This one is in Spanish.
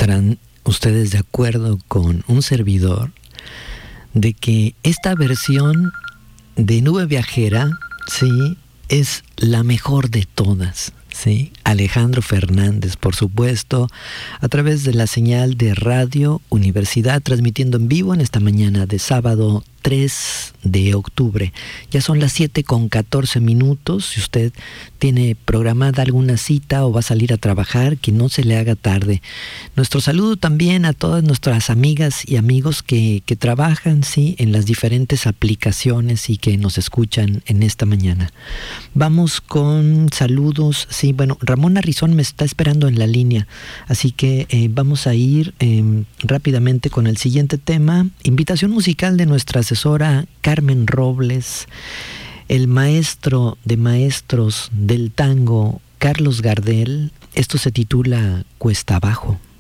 estarán ustedes de acuerdo con un servidor de que esta versión de Nube Viajera, sí, es la mejor de todas, sí. Alejandro Fernández, por supuesto, a través de la señal de Radio Universidad, transmitiendo en vivo en esta mañana de sábado 3 de octubre. Ya son las 7:14. Si usted tiene programada alguna cita o va a salir a trabajar, que no se le haga tarde. Nuestro saludo también a todas nuestras amigas y amigos que trabajan, sí, en las diferentes aplicaciones y que nos escuchan en esta mañana. Vamos con saludos. Sí, bueno, Ramón Arrizón me está esperando en la línea, así que vamos a ir rápidamente con el siguiente tema. Invitación musical de nuestra asesora Carmen Robles, el maestro de maestros del tango Carlos Gardel. Esto se titula Cuesta Abajo.